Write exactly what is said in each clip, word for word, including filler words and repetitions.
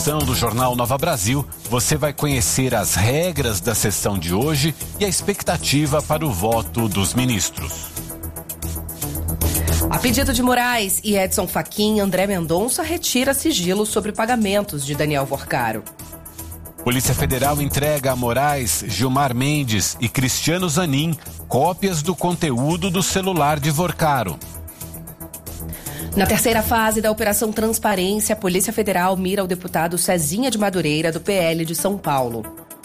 edição do Jornal Nova Brasil, você vai conhecer as regras da sessão de hoje e a expectativa para o voto dos ministros. A pedido de Moraes e Edson Fachin, André Mendonça retira sigilo sobre pagamentos de Daniel Vorcaro. Polícia Federal entrega a Moraes, Gilmar Mendes e Cristiano Zanin cópias do conteúdo do celular de Vorcaro. Na terceira fase da Operação Transparência, a Polícia Federal mira o deputado Cezinha de Madureira, do P L de São Paulo.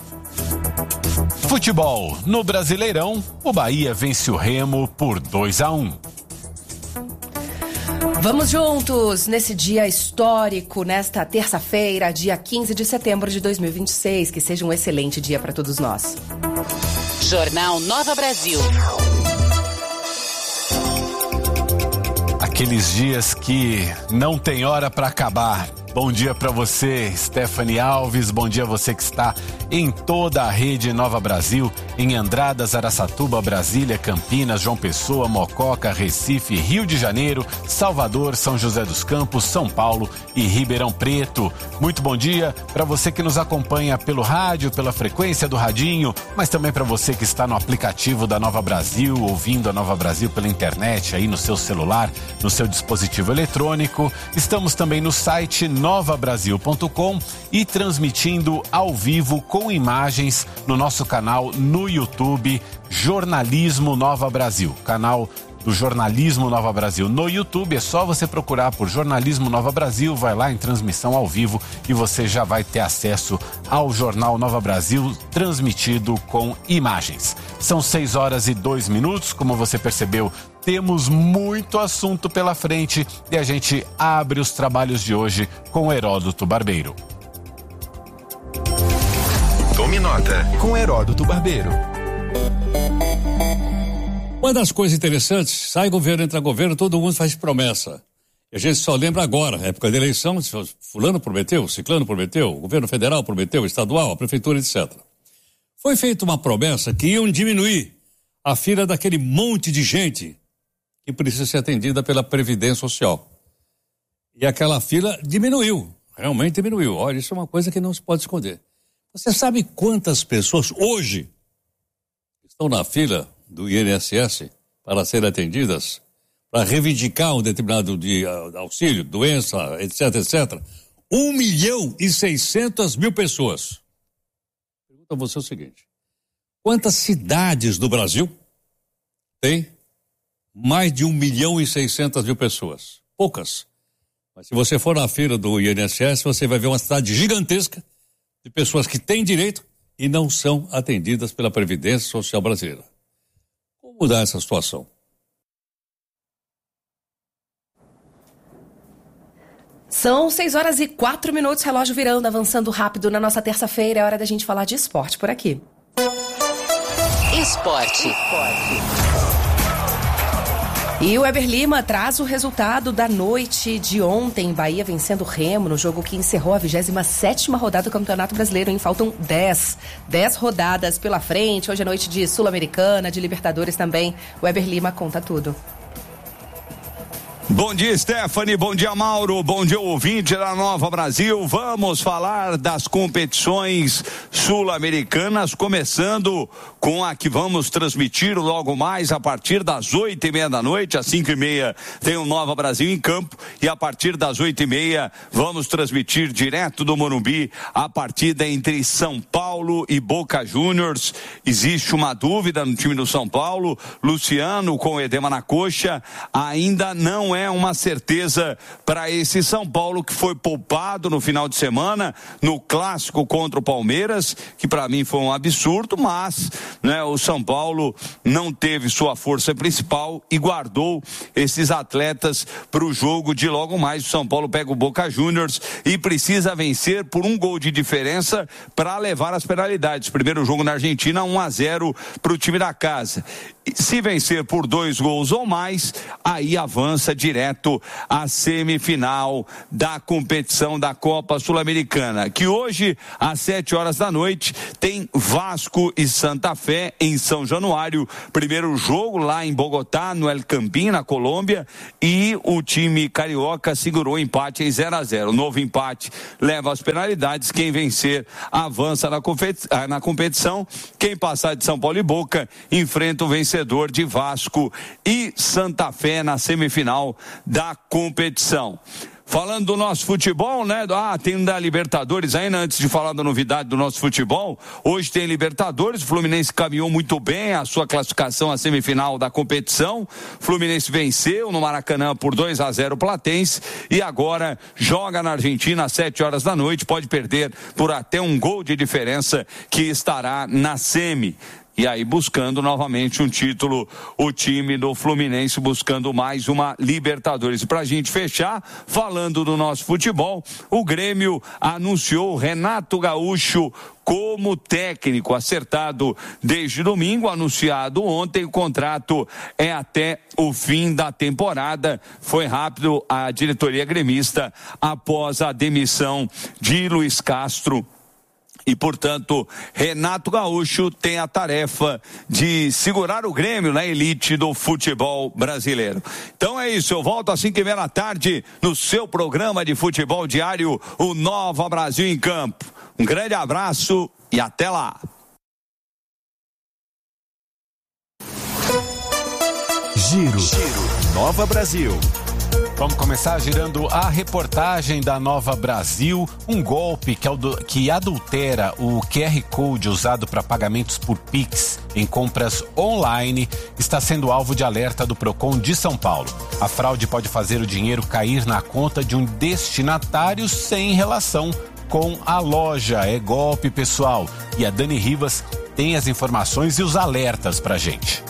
Futebol. No Brasileirão, o Bahia vence o Remo por dois a um. Vamos juntos nesse dia histórico, nesta terça-feira, dia quinze de setembro de dois mil e vinte e seis. Que seja um excelente dia para todos nós. Jornal Nova Brasil. Aqueles dias que não tem hora para acabar. Bom dia para você, Stephanie Alves. Bom dia a você que está em toda a rede Nova Brasil, em Andradas, Araçatuba, Brasília, Campinas, João Pessoa, Mococa, Recife, Rio de Janeiro, Salvador, São José dos Campos, São Paulo e Ribeirão Preto. Muito bom dia para você que nos acompanha pelo rádio, pela frequência do radinho, mas também para você que está no aplicativo da Nova Brasil, ouvindo a Nova Brasil pela internet, aí no seu celular, no seu dispositivo eletrônico. Estamos também no site nova brasil ponto com e transmitindo ao vivo com imagens no nosso canal no YouTube, Jornalismo Nova Brasil. Canal do Jornalismo Nova Brasil no YouTube, é só você procurar por Jornalismo Nova Brasil, vai lá em transmissão ao vivo e você já vai ter acesso ao Jornal Nova Brasil transmitido com imagens. São seis horas e dois minutos, como você percebeu, temos muito assunto pela frente e a gente abre os trabalhos de hoje com Heródoto Barbeiro. Tome nota com Heródoto Barbeiro. Uma das coisas interessantes, sai governo, entra governo, todo mundo faz promessa. E a gente só lembra agora, época da eleição, fulano prometeu, ciclano prometeu, o governo federal prometeu, estadual, a prefeitura, etcétera. Foi feita uma promessa que iam diminuir a fila daquele monte de gente que precisa ser atendida pela Previdência Social. E aquela fila diminuiu, realmente diminuiu. Olha, isso é uma coisa que não se pode esconder. Você sabe quantas pessoas hoje estão na fila do I N S S para serem atendidas, para reivindicar um determinado de auxílio, doença, etc, etcétera? Um milhão e seiscentas mil pessoas. Pergunto a você o seguinte: quantas cidades do Brasil tem mais de um milhão e seiscentas mil pessoas? Poucas. Mas se você for na fila do I N S S, você vai ver uma cidade gigantesca de pessoas que têm direito e não são atendidas pela Previdência Social Brasileira. Como mudar essa situação? São seis horas e quatro minutos, relógio virando, avançando rápido na nossa terça-feira. É hora da gente falar de esporte por aqui. Esporte. Esporte. E o Weber Lima traz o resultado da noite de ontem. Bahia vencendo o Remo no jogo que encerrou a vigésima sétima rodada do Campeonato Brasileiro, hein? Faltam dez. dez rodadas pela frente. Hoje é noite de Sul-Americana, de Libertadores também. O Weber Lima conta tudo. Bom dia, Stephanie, bom dia, Mauro, bom dia, ouvinte da Nova Brasil. Vamos falar das competições sul-americanas, começando com a que vamos transmitir logo mais a partir das oito e meia da noite. Às cinco e meia tem o Nova Brasil em campo e a partir das oito e meia vamos transmitir direto do Morumbi a partida entre São Paulo e Boca Juniors. Existe uma dúvida no time do São Paulo, Luciano com edema na coxa, ainda não é uma certeza para esse São Paulo que foi poupado no final de semana no clássico contra o Palmeiras, que para mim foi um absurdo, mas né, o São Paulo não teve sua força principal e guardou esses atletas para o jogo de logo mais. O São Paulo pega o Boca Juniors e precisa vencer por um gol de diferença para levar as penalidades. Primeiro jogo na Argentina, um a zero para o time da casa. Se vencer por dois gols ou mais, aí avança direto à semifinal da competição da Copa Sul-Americana, que hoje, às sete horas da noite, tem Vasco e Santa Fé em São Januário. Primeiro jogo lá em Bogotá, no El Campín, na Colômbia, e o time carioca segurou o empate em zero a zero. O novo empate leva às penalidades. Quem vencer avança na competição. Na competição. Quem passar de São Paulo e Boca enfrenta o vencedor de Vasco e Santa Fé na semifinal da competição. Falando do nosso futebol, né? Ah, tem da Libertadores ainda, antes de falar da novidade do nosso futebol. Hoje tem Libertadores, o Fluminense caminhou muito bem a sua classificação à semifinal da competição. Fluminense venceu no Maracanã por dois a zero o Platense e agora joga na Argentina às sete horas da noite, pode perder por até um gol de diferença, que estará na semi. E aí buscando novamente um título, o time do Fluminense buscando mais uma Libertadores. Pra gente fechar, falando do nosso futebol, o Grêmio anunciou Renato Gaúcho como técnico, acertado desde domingo, anunciado ontem. O contrato é até o fim da temporada. Foi rápido a diretoria gremista após a demissão de Luiz Castro. E, portanto, Renato Gaúcho tem a tarefa de segurar o Grêmio na elite do futebol brasileiro. Então é isso, eu volto às cinco e meia da tarde no seu programa de futebol diário, o Nova Brasil em Campo. Um grande abraço e até lá. Giro, Giro. Nova Brasil. Vamos começar girando a reportagem da Nova Brasil. Um golpe que, que adultera o Q R Code usado para pagamentos por Pix em compras online está sendo alvo de alerta do Procon de São Paulo. A fraude pode fazer o dinheiro cair na conta de um destinatário sem relação com a loja. É golpe, pessoal. E a Dani Rivas tem as informações e os alertas pra gente.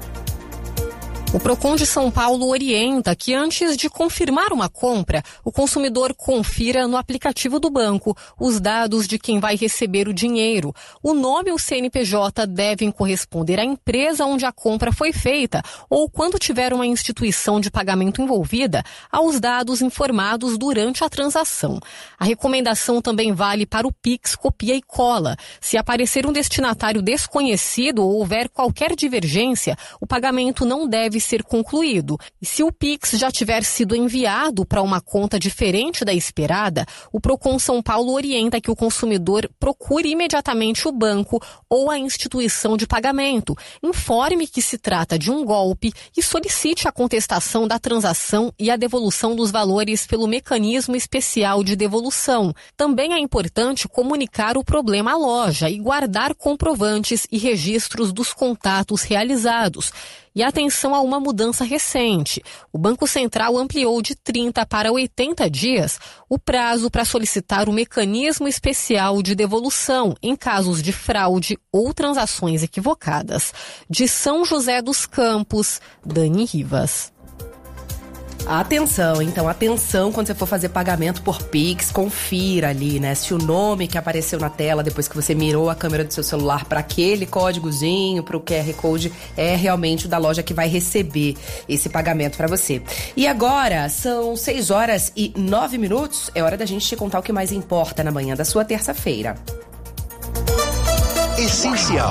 O Procon de São Paulo orienta que antes de confirmar uma compra, o consumidor confira no aplicativo do banco os dados de quem vai receber o dinheiro. O nome e o C N P J devem corresponder à empresa onde a compra foi feita ou, quando tiver uma instituição de pagamento envolvida, aos dados informados durante a transação. A recomendação também vale para o Pix copia e cola. Se aparecer um destinatário desconhecido ou houver qualquer divergência, o pagamento não deve ser concluído. E se o Pix já tiver sido enviado para uma conta diferente da esperada, o Procon São Paulo orienta que o consumidor procure imediatamente o banco ou a instituição de pagamento, informe que se trata de um golpe e solicite a contestação da transação e a devolução dos valores pelo mecanismo especial de devolução. Também é importante comunicar o problema à loja e guardar comprovantes e registros dos contatos realizados. E atenção a uma mudança recente. O Banco Central ampliou de trinta para oitenta dias o prazo para solicitar o mecanismo especial de devolução em casos de fraude ou transações equivocadas. De São José dos Campos, Dani Rivas. Atenção, então, atenção quando você for fazer pagamento por Pix, confira ali, né? Se o nome que apareceu na tela depois que você mirou a câmera do seu celular para aquele códigozinho, para o Q R Code, é realmente o da loja que vai receber esse pagamento para você. E agora, são seis horas e nove minutos, é hora da gente te contar o que mais importa na manhã da sua terça-feira. Essencial.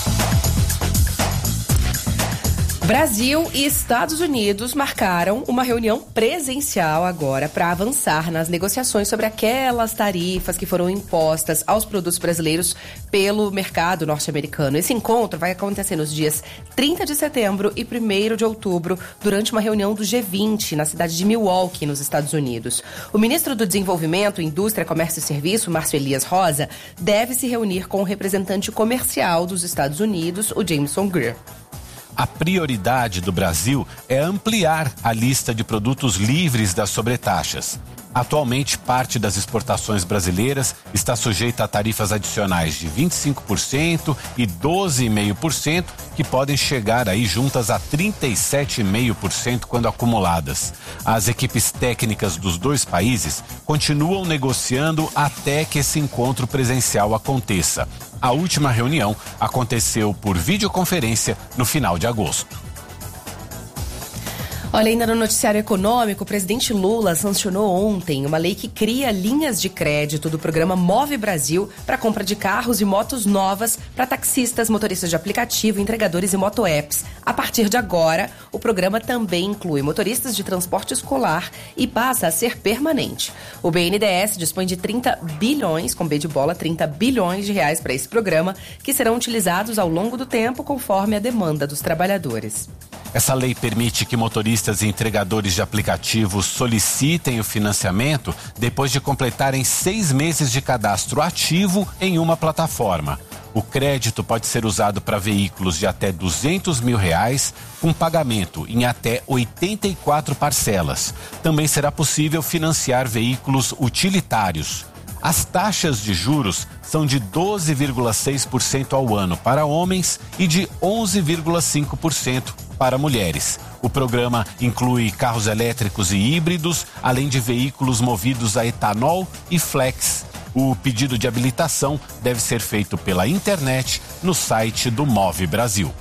Brasil e Estados Unidos marcaram uma reunião presencial agora para avançar nas negociações sobre aquelas tarifas que foram impostas aos produtos brasileiros pelo mercado norte-americano. Esse encontro vai acontecer nos dias trinta de setembro e primeiro de outubro, durante uma reunião do G vinte na cidade de Milwaukee, nos Estados Unidos. O ministro do Desenvolvimento, Indústria, Comércio e Serviço, Márcio Elias Rosa, deve se reunir com o representante comercial dos Estados Unidos, o Jameson Greer. A prioridade do Brasil é ampliar a lista de produtos livres das sobretaxas. Atualmente, parte das exportações brasileiras está sujeita a tarifas adicionais de vinte e cinco por cento e doze vírgula cinco por cento, que podem chegar aí juntas a trinta e sete vírgula cinco por cento quando acumuladas. As equipes técnicas dos dois países continuam negociando até que esse encontro presencial aconteça. A última reunião aconteceu por videoconferência no final de agosto. Olha, ainda no noticiário econômico, o presidente Lula sancionou ontem uma lei que cria linhas de crédito do programa Move Brasil para compra de carros e motos novas para taxistas, motoristas de aplicativo, entregadores e moto-apps. A partir de agora, o programa também inclui motoristas de transporte escolar e passa a ser permanente. O B N D E S dispõe de trinta bilhões, com B de bola, trinta bilhões de reais para esse programa, que serão utilizados ao longo do tempo conforme a demanda dos trabalhadores. Essa lei permite que motoristas e entregadores de aplicativos solicitem o financiamento depois de completarem seis meses de cadastro ativo em uma plataforma. O crédito pode ser usado para veículos de até duzentos mil reais, com pagamento em até oitenta e quatro parcelas. Também será possível financiar veículos utilitários. As taxas de juros são de doze vírgula seis por cento ao ano para homens e de onze vírgula cinco por cento para mulheres. O programa inclui carros elétricos e híbridos, além de veículos movidos a etanol e flex. O pedido de habilitação deve ser feito pela internet no site do Move Brasil.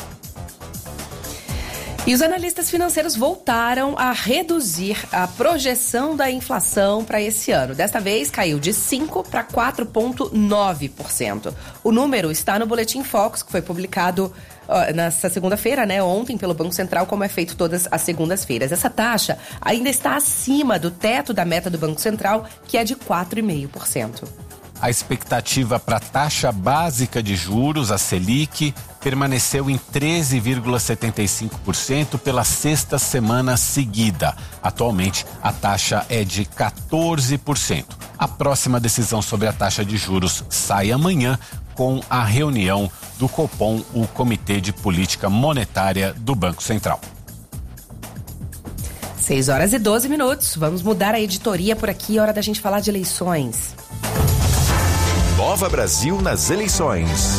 E os analistas financeiros voltaram a reduzir a projeção da inflação para esse ano. Desta vez, caiu de cinco por cento para quatro vírgula nove por cento. O número está no Boletim Focus, que foi publicado uh, nesta segunda-feira, né, ontem, pelo Banco Central, como é feito todas as segundas-feiras. Essa taxa ainda está acima do teto da meta do Banco Central, que é de quatro vírgula cinco por cento. A expectativa para a taxa básica de juros, a Selic, permaneceu em treze vírgula setenta e cinco por cento pela sexta semana seguida. Atualmente, a taxa é de quatorze por cento. A próxima decisão sobre a taxa de juros sai amanhã com a reunião do Copom, o Comitê de Política Monetária do Banco Central. seis horas e doze minutos. Vamos mudar a editoria por aqui, hora da gente falar de eleições. Nova Brasil nas eleições.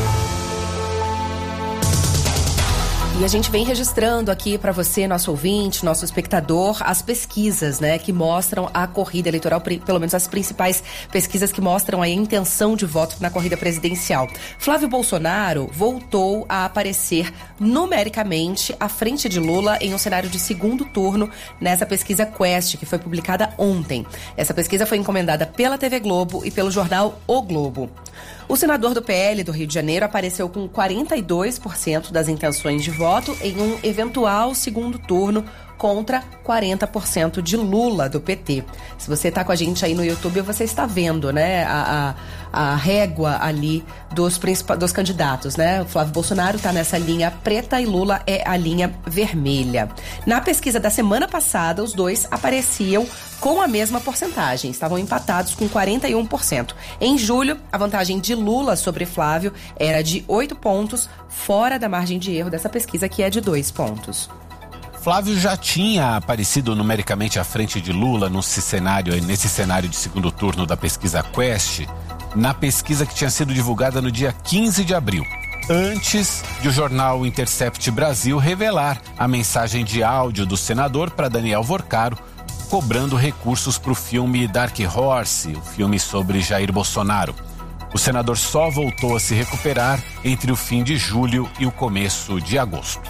E a gente vem registrando aqui para você, nosso ouvinte, nosso espectador, as pesquisas, né, que mostram a corrida eleitoral, pelo menos as principais pesquisas que mostram a intenção de voto na corrida presidencial. Flávio Bolsonaro voltou a aparecer numericamente à frente de Lula em um cenário de segundo turno nessa pesquisa Quest, que foi publicada ontem. Essa pesquisa foi encomendada pela T V Globo e pelo jornal O Globo. O senador do P L do Rio de Janeiro apareceu com quarenta e dois por cento das intenções de voto em um eventual segundo turno contra quarenta por cento de Lula, do P T. Se você está com a gente aí no YouTube, você está vendo, né, a, a, a régua ali dos, dos candidatos, né? O Flávio Bolsonaro está nessa linha preta e Lula é a linha vermelha. Na pesquisa da semana passada, os dois apareciam com a mesma porcentagem, estavam empatados com quarenta e um por cento. Em julho, a vantagem de Lula sobre Flávio era de oito pontos, fora da margem de erro dessa pesquisa, que é de dois pontos. Flávio já tinha aparecido numericamente à frente de Lula nesse cenário, nesse cenário de segundo turno da pesquisa Quest, na pesquisa que tinha sido divulgada no dia quinze de abril, antes de o jornal Intercept Brasil revelar a mensagem de áudio do senador para Daniel Vorcaro, cobrando recursos para o filme Dark Horse, o filme sobre Jair Bolsonaro. O senador só voltou a se recuperar entre o fim de julho e o começo de agosto.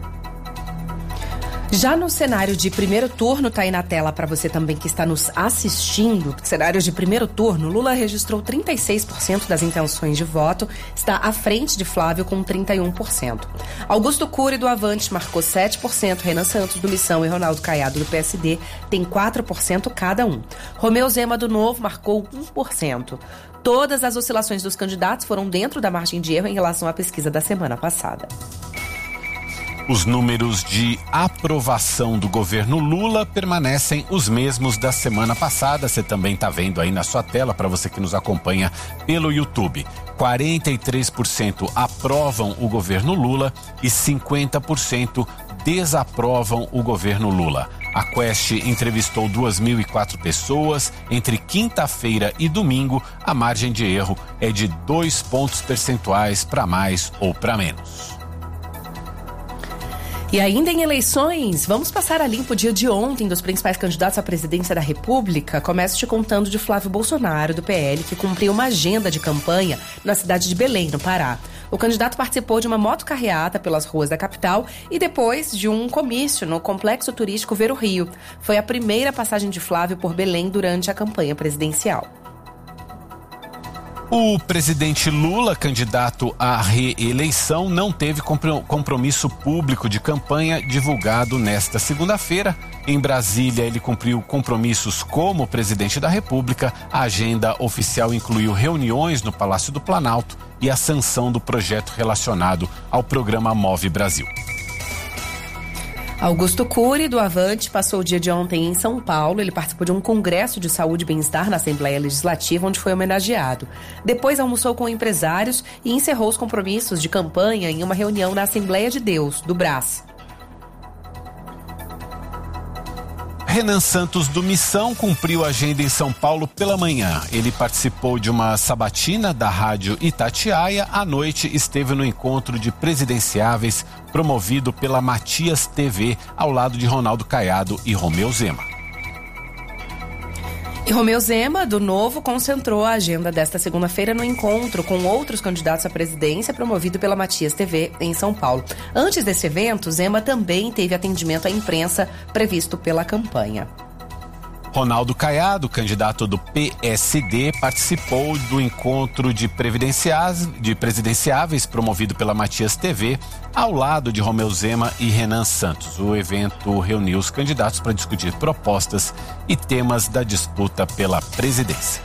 Já no cenário de primeiro turno, tá aí na tela para você também que está nos assistindo. Cenário de primeiro turno, Lula registrou trinta e seis por cento das intenções de voto, está à frente de Flávio com trinta e um por cento. Augusto Cury do Avante marcou sete por cento, Renan Santos do Missão e Ronaldo Caiado do P S D tem quatro por cento cada um. Romeu Zema do Novo marcou um por cento. Todas as oscilações dos candidatos foram dentro da margem de erro em relação à pesquisa da semana passada. Os números de aprovação do governo Lula permanecem os mesmos da semana passada. Você também está vendo aí na sua tela, para você que nos acompanha pelo YouTube. quarenta e três por cento aprovam o governo Lula e cinquenta por cento desaprovam o governo Lula. A Quest entrevistou duas mil e quatro pessoas. Entre quinta-feira e domingo, a margem de erro é de dois pontos percentuais para mais ou para menos. E ainda em eleições, vamos passar a limpo o dia de ontem dos principais candidatos à presidência da República. Começo te contando de Flávio Bolsonaro, do P L, que cumpriu uma agenda de campanha na cidade de Belém, no Pará. O candidato participou de uma motocarreata pelas ruas da capital e depois de um comício no Complexo Turístico Ver o Rio. Foi a primeira passagem de Flávio por Belém durante a campanha presidencial. O presidente Lula, candidato à reeleição, não teve compromisso público de campanha divulgado nesta segunda-feira. Em Brasília, ele cumpriu compromissos como presidente da República. A agenda oficial incluiu reuniões no Palácio do Planalto e a sanção do projeto relacionado ao programa Move Brasil. Augusto Cury, do Avante, passou o dia de ontem em São Paulo. Ele participou de um congresso de saúde e bem-estar na Assembleia Legislativa, onde foi homenageado. Depois almoçou com empresários e encerrou os compromissos de campanha em uma reunião na Assembleia de Deus, do Brás. Renan Santos, do Missão, cumpriu a agenda em São Paulo pela manhã. Ele participou de uma sabatina da Rádio Itatiaia. À noite, esteve no encontro de presidenciáveis promovido pela Matias T V, ao lado de Ronaldo Caiado e Romeu Zema. E Romeu Zema, do Novo, concentrou a agenda desta segunda-feira no encontro com outros candidatos à presidência promovido pela Matias T V em São Paulo. Antes desse evento, Zema também teve atendimento à imprensa previsto pela campanha. Ronaldo Caiado, candidato do P S D, participou do encontro de, de presidenciáveis promovido pela Matias T V, ao lado de Romeu Zema e Renan Santos. O evento reuniu os candidatos para discutir propostas e temas da disputa pela presidência.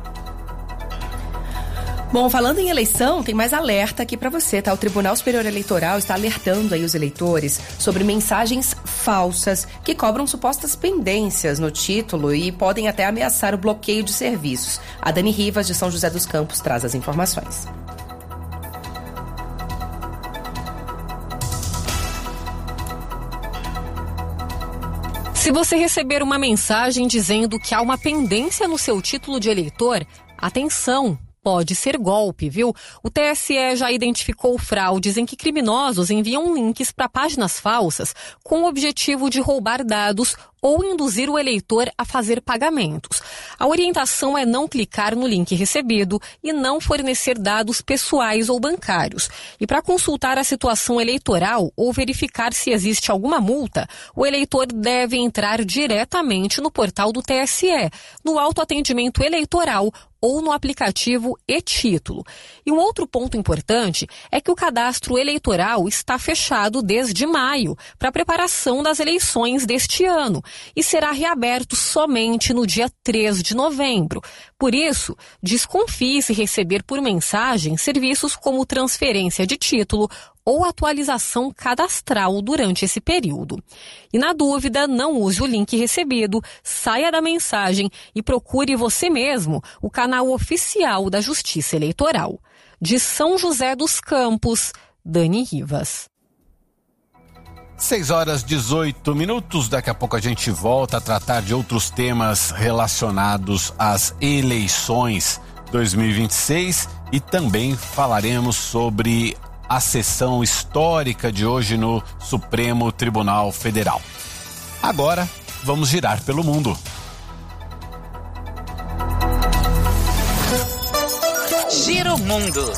Bom, falando em eleição, tem mais alerta aqui para você, tá? O Tribunal Superior Eleitoral está alertando aí os eleitores sobre mensagens falsas que cobram supostas pendências no título e podem até ameaçar o bloqueio de serviços. A Dani Rivas, de São José dos Campos, traz as informações. Se você receber uma mensagem dizendo que há uma pendência no seu título de eleitor, atenção! Pode ser golpe, viu? O T S E já identificou fraudes em que criminosos enviam links para páginas falsas com o objetivo de roubar dados ou induzir o eleitor a fazer pagamentos. A orientação é não clicar no link recebido e não fornecer dados pessoais ou bancários. E para consultar a situação eleitoral ou verificar se existe alguma multa, o eleitor deve entrar diretamente no portal do T S E, no autoatendimento eleitoral ou no aplicativo e-Título. E um outro ponto importante é que o cadastro eleitoral está fechado desde maio para a preparação das eleições deste ano e será reaberto somente no dia três de novembro. Por isso, desconfie se receber por mensagem serviços como transferência de título ou atualização cadastral durante esse período. E na dúvida, não use o link recebido, saia da mensagem e procure você mesmo o canal oficial da Justiça Eleitoral. De São José dos Campos, Dani Rivas. seis horas e dezoito minutos, daqui a pouco a gente volta a tratar de outros temas relacionados às eleições dois mil e vinte e seis e também falaremos sobre a sessão histórica de hoje no Supremo Tribunal Federal. Agora, vamos girar pelo mundo. Giro Mundo.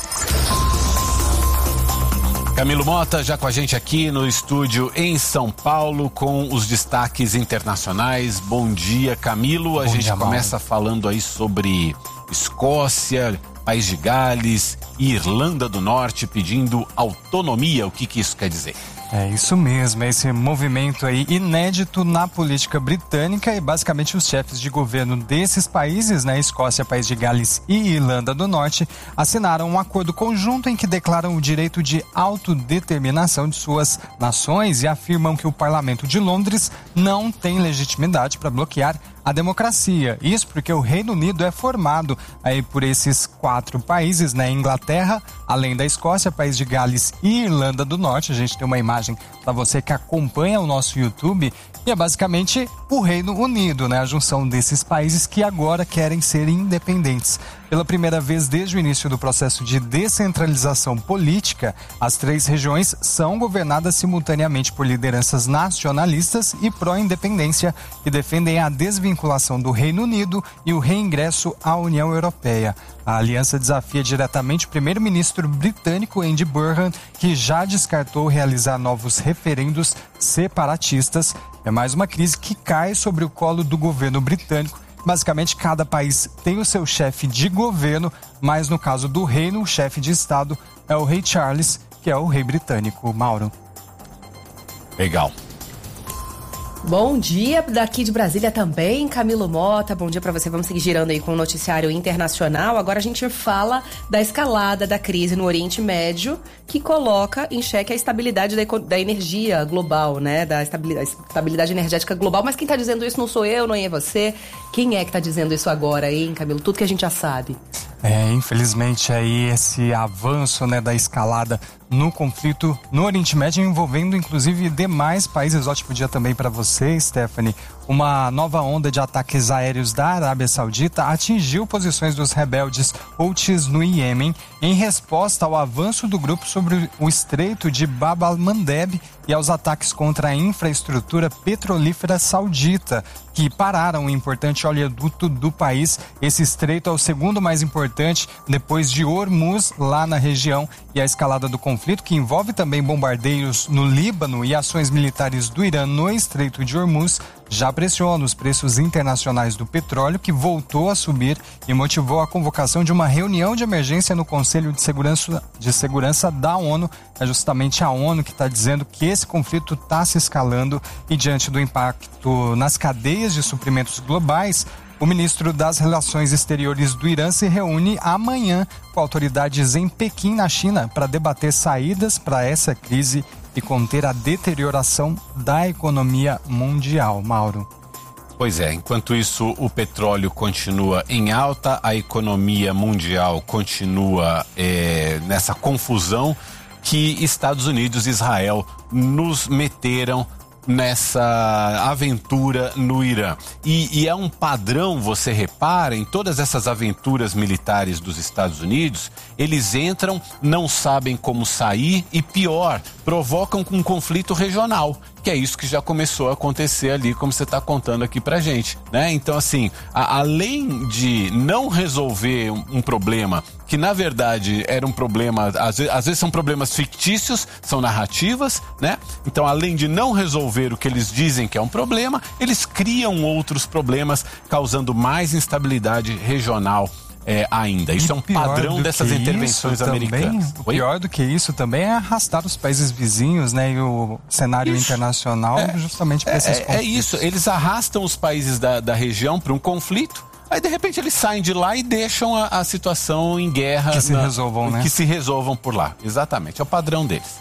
Camilo Mota já com a gente aqui no estúdio em São Paulo com os destaques internacionais. Bom dia, Camilo. A Bom gente dia, começa Mauro. falando aí sobre Escócia, País de Gales e Irlanda do Norte pedindo autonomia. O que que isso quer dizer? É isso mesmo, é esse movimento aí inédito na política britânica e basicamente os chefes de governo desses países, né, Escócia, País de Gales e Irlanda do Norte, assinaram um acordo conjunto em que declaram o direito de autodeterminação de suas nações e afirmam que o Parlamento de Londres não tem legitimidade para bloquear a democracia. Isso porque o Reino Unido é formado aí por esses quatro países, né? Inglaterra, além da Escócia, País de Gales e Irlanda do Norte. A gente tem uma imagem para você que acompanha o nosso YouTube, e é basicamente o Reino Unido, né? A junção desses países que agora querem ser independentes. Pela primeira vez desde o início do processo de descentralização política, as três regiões são governadas simultaneamente por lideranças nacionalistas e pró-independência que defendem a desvinculação do Reino Unido e o reingresso à União Europeia. A aliança desafia diretamente o primeiro-ministro britânico Andy Burnham, que já descartou realizar novos referendos separatistas. É mais uma crise que cai sobre o colo do governo britânico. Basicamente, cada país tem o seu chefe de governo, mas no caso do reino, o chefe de Estado é o rei Charles, que é o rei britânico. Mauro. Legal. Bom dia daqui de Brasília também, Camilo Mota, bom dia para você. Vamos seguir girando aí com o noticiário internacional. Agora a gente fala da escalada da crise no Oriente Médio, que coloca em xeque a estabilidade da, da energia global, né? Da estabilidade, estabilidade energética global. Mas quem tá dizendo isso não sou eu, não é você. Quem é que tá dizendo isso agora, hein, Camilo? Tudo que a gente já sabe. É, infelizmente aí esse avanço, né, da escalada no conflito no Oriente Médio, envolvendo inclusive demais países. Ótimo dia também para você, Stephanie. Uma nova onda de ataques aéreos da Arábia Saudita atingiu posições dos rebeldes Houthis no Iêmen em resposta ao avanço do grupo sobre o estreito de Bab al-Mandeb e aos ataques contra a infraestrutura petrolífera saudita, que pararam o importante oleoduto do país. Esse estreito é o segundo mais importante depois de Hormuz, lá na região, e a escalada do conflito, que envolve também bombardeios no Líbano e ações militares do Irã no estreito de Hormuz, já pressiona os preços internacionais do petróleo, que voltou a subir e motivou a convocação de uma reunião de emergência no Conselho de Segurança, de Segurança da ONU. É justamente a ONU que está dizendo que esse conflito está se escalando, e diante do impacto nas cadeias de suprimentos globais, o ministro das Relações Exteriores do Irã se reúne amanhã com autoridades em Pequim, na China, para debater saídas para essa crise e conter a deterioração da economia mundial. Mauro. Pois é, enquanto isso o petróleo continua em alta, a economia mundial continua é, nessa confusão que Estados Unidos e Israel nos meteram nessa aventura no Irã. E, e é um padrão, você repara, em todas essas aventuras militares dos Estados Unidos, eles entram, não sabem como sair e, pior, provocam um conflito regional, que é isso que já começou a acontecer ali, como você está contando aqui pra gente, né? Então, assim, a, além de não resolver um, um problema que, na verdade, era um problema, às vezes, às vezes são problemas fictícios, são narrativas, né? Então, além de não resolver o que eles dizem que é um problema, eles criam outros problemas, causando mais instabilidade regional É, ainda. Isso e é um padrão dessas intervenções americanas. O pior do que isso também é arrastar os países vizinhos, né, e o cenário isso. internacional é, justamente para esses é, conflitos. É isso, eles arrastam os países da, da região para um conflito, aí de repente eles saem de lá e deixam a, a situação em guerra. Que se na, resolvam, né? Que se resolvam por lá, exatamente, é o padrão deles.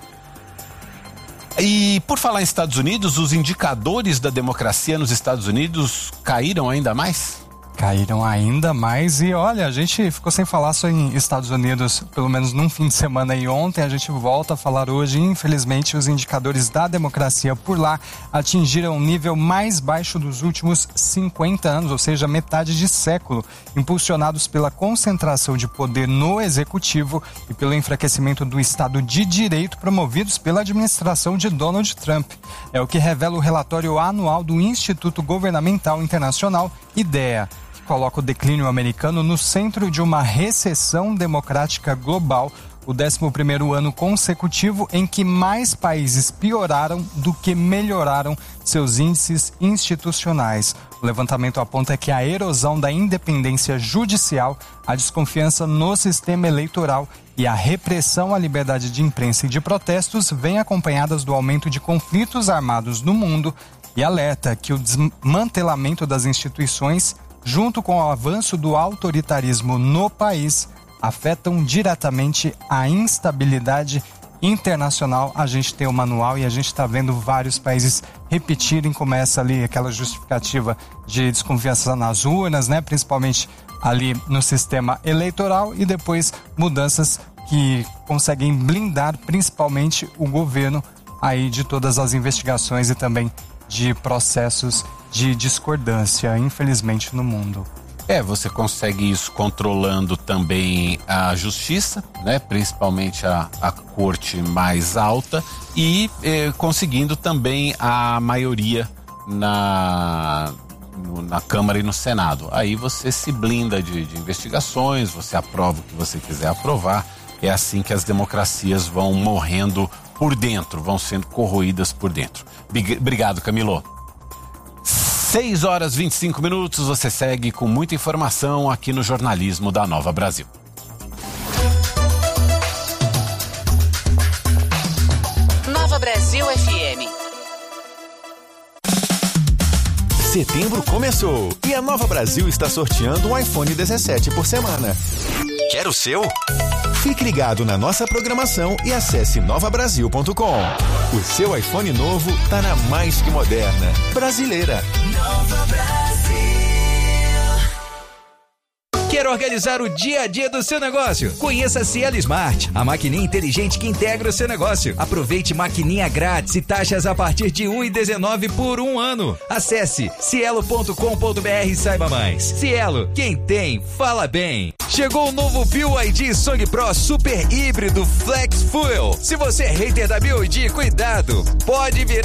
E por falar em Estados Unidos, os indicadores da democracia nos Estados Unidos caíram ainda mais? Caíram ainda mais, e olha, a gente ficou sem falar só em Estados Unidos, pelo menos num fim de semana, e ontem a gente volta a falar hoje. Infelizmente, os indicadores da democracia por lá atingiram o nível mais baixo dos últimos cinquenta anos, ou seja, metade de século, impulsionados pela concentração de poder no executivo e pelo enfraquecimento do Estado de Direito promovidos pela administração de Donald Trump. É o que revela o relatório anual do Instituto Governamental Internacional, IDEA, coloca o declínio americano no centro de uma recessão democrática global, o décimo primeiro ano consecutivo em que mais países pioraram do que melhoraram seus índices institucionais. O levantamento aponta que a erosão da independência judicial, a desconfiança no sistema eleitoral e a repressão à liberdade de imprensa e de protestos vêm acompanhadas do aumento de conflitos armados no mundo, e alerta que o desmantelamento das instituições, junto com o avanço do autoritarismo no país, afetam diretamente a instabilidade internacional. A gente tem o manual e a gente está vendo vários países repetirem. Começa ali aquela justificativa de desconfiança nas urnas, né? Principalmente ali no sistema eleitoral, e depois mudanças que conseguem blindar principalmente o governo aí de todas as investigações e também de processos de discordância, infelizmente, no mundo. É, você consegue isso controlando também a justiça, né? Principalmente a, a corte mais alta e eh, conseguindo também a maioria na, no, na Câmara e no Senado. Aí você se blinda de, de investigações, você aprova o que você quiser aprovar. É assim que as democracias vão morrendo por dentro, vão sendo corroídas por dentro. Obrigado, Camilo. seis horas e vinte e cinco minutos, você segue com muita informação aqui no Jornalismo da Nova Brasil. Nova Brasil F M. Setembro começou e a Nova Brasil está sorteando um iPhone dezessete por semana. Quer o seu? Fique ligado na nossa programação e acesse nova brasil ponto com. O seu iPhone novo tá na mais que moderna brasileira. Nova Brasil. Quer organizar o dia a dia do seu negócio? Conheça a Cielo Smart, a maquininha inteligente que integra o seu negócio. Aproveite maquininha grátis e taxas a partir de um real e dezenove centavos por um ano. Acesse cielo ponto com ponto br e saiba mais. Cielo, quem tem, fala bem. Chegou o novo B Y D Song Pro Super Híbrido Flex Fuel. Se você é hater da B Y D, cuidado, pode virar